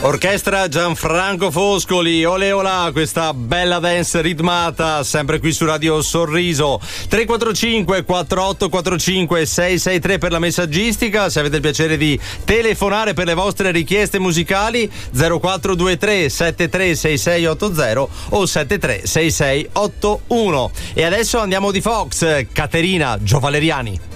Orchestra Gianfranco Foscoli, ole olà, questa bella dance ritmata, sempre qui su Radio Sorriso. 345 4845 663 per la messaggistica, se avete il piacere di telefonare per le vostre richieste musicali, 0423 736680 o 736681. E adesso andiamo di Fox, Caterina Giovaleriani.